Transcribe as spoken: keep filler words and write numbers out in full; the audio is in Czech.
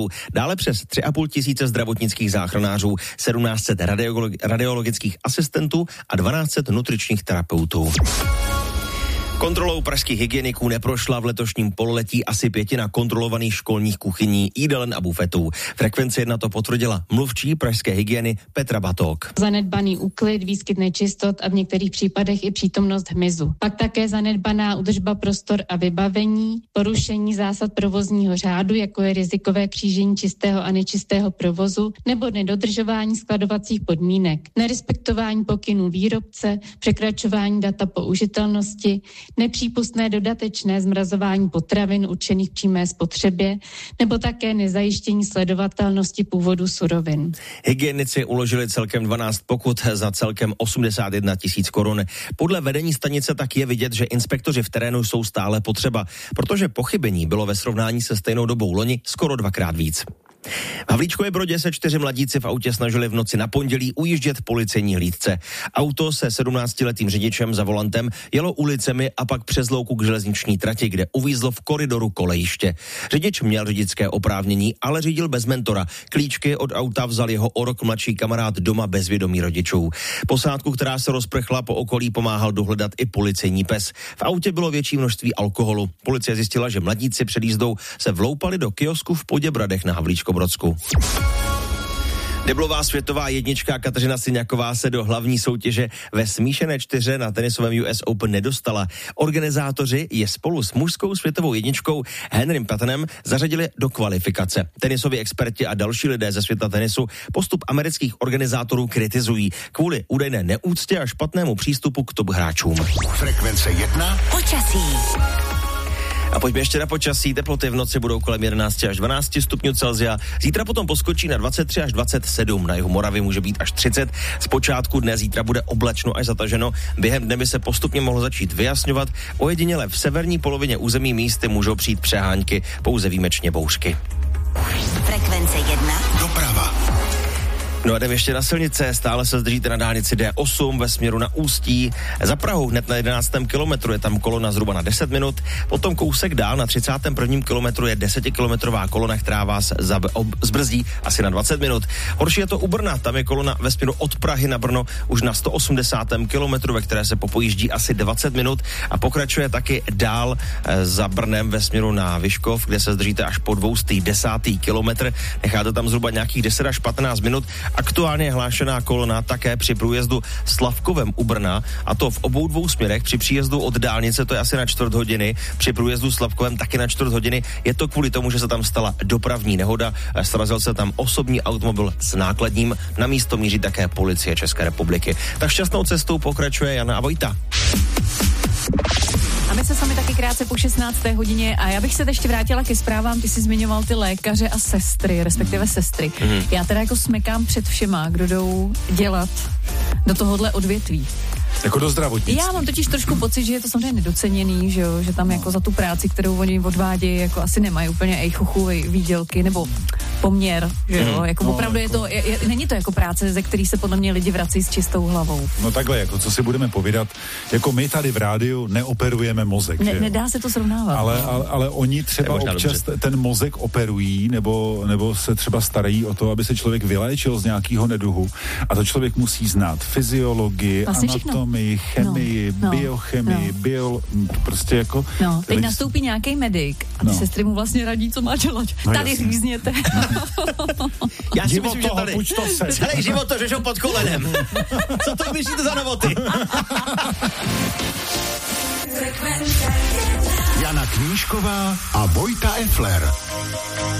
Dále přes tři a půl tisíce zdravotnických záchranářů, sedmnáct set radiolo- radiologických asistentů a dvanáct set nutričních terapeutů. Kontrolou pražských hygieniků neprošla v letošním pololetí asi pětina kontrolovaných školních kuchyní, jídelen a bufetů. Frekvence jedna to potvrdila mluvčí pražské hygieny Petra Batók. Zanedbaný úklid, výskyt nečistot a v některých případech i přítomnost hmyzu. Pak také zanedbaná údržba prostor a vybavení, porušení zásad provozního řádu, jako je rizikové křížení čistého a nečistého provozu, nebo nedodržování skladovacích podmínek, nerespektování pokynů výrobce, překračování data použitelnosti, nepřípustné dodatečné zmrazování potravin určených k přímé spotřebě nebo také nezajištění sledovatelnosti původu surovin. Hygienici uložili celkem dvanáct pokut za celkem osmdesát jedna tisíc korun. Podle vedení stanice tak je vidět, že inspektoři v terénu jsou stále potřeba, protože pochybení bylo ve srovnání se stejnou dobou loni skoro dvakrát víc. V Havlíčkově Brodě se čtyři mladíci v autě snažili v noci na pondělí ujíždět policejní hlídce. Auto se sedmnáctiletým řidičem za volantem jelo ulicemi a pak přes louku k železniční trati, kde uvízlo v koridoru kolejiště. Řidič měl řidičské oprávnění, ale řídil bez mentora. Klíčky od auta vzal jeho o rok mladší kamarád doma bez vědomí rodičů. Posádku, která se rozprchla po okolí, pomáhal dohledat i policejní pes. V autě bylo větší množství alkoholu. Policie zjistila, že mladíci před jízdou se vloupali do kiosku v Poděbradech na Havlíčkově Brodsku. Deblová světová jednička Kateřina Syňaková se do hlavní soutěže ve smíšené čtyře na tenisovém U S Open nedostala. Organizátoři je spolu s mužskou světovou jedničkou Henrym Pattonem zařadili do kvalifikace. Tenisoví experti a další lidé ze světa tenisu postup amerických organizátorů kritizují kvůli údajné neúctě a špatnému přístupu k top hráčům. Frekvence jedna. Počasí. A pojďme ještě na počasí. Teploty v noci budou kolem jedenáct až dvanáct stupňů Celsia. Zítra potom poskočí na dvacet tři až dvacet sedm. Na jihu Moravy může být až třicet. Zpočátku dne zítra bude oblačno až zataženo. Během dne by se postupně mohlo začít vyjasňovat. Ojediněle v severní polovině území místy můžou přijít přehánky, pouze výjimečně bouřky. Frekvence jedna. Doprava. No a jdeme ještě na silnice, stále se zdržíte na dálnici D osm ve směru na Ústí. Za Prahou hned na jedenáctém kilometru je tam kolona zhruba na deset minut, potom kousek dál na třicátém prvním kilometru je desetikilometrová kolona, která vás zab- ob- zbrzdí asi na dvacet minut. Horší je to u Brna, tam je kolona ve směru od Prahy na Brno už na sto osmdesátém kilometru, ve které se popojíždí asi dvacet minut a pokračuje taky dál e, za Brnem ve směru na Vyškov, kde se zdržíte až po dvoustý desátý kilometr, necháte tam zhruba nějakých deset až patnáct minut. Aktuálně je hlášená kolona také při průjezdu Slavkovem u Brna, a to v obou dvou směrech. Při příjezdu od dálnice to je asi na čtvrt hodiny, při průjezdu Slavkovem taky na čtvrt hodiny. Je to kvůli tomu, že se tam stala dopravní nehoda, srazil se tam osobní automobil s nákladním, na místo míří také policie České republiky. Tak šťastnou cestou pokračuje Jana a Vojta. A my se sami taky krátce po šestnácté hodině a já bych se ještě vrátila ke zprávám. Ty jsi zmiňoval ty lékaře a sestry, respektive sestry. Mm. Já teda jako smekám před všema, kdo jdou dělat do tohohle odvětví. Jako do zdravotnictví. Já mám totiž trošku pocit, že je to samozřejmě nedoceněný, že jo, že tam jako za tu práci, kterou oni odvádějí, jako asi nemají úplně ejchuchu, výdělky, nebo poměr, že jo, mm. jako no, opravdu jako... je to, je, je, není to jako práce, ze který se podle mě lidi vrací s čistou hlavou. No takhle, jako co si budeme povídat, jako my tady v rádiu neoperujeme mozek, ne, že jo? Nedá se to srovnávat. Ale, ale, ale oni třeba občas dobře. ten mozek operují, nebo, nebo se třeba starají o to, aby se člověk vyléčil z nějakého neduhu, a to člověk musí znát fyziologii, vlastně anatomii, chemii, no, biochemii, no. bio, prostě jako... No, teď lidi... nastoupí nějaký medic a ty no. sestry mu vlastně radí, co má dělat. No, tady jasný. Řízněte. Já si myslím, že tady... Celý život to řešou pod kolenem. Co to myslíte za novoty? Jana Knížková a Vojta Effler.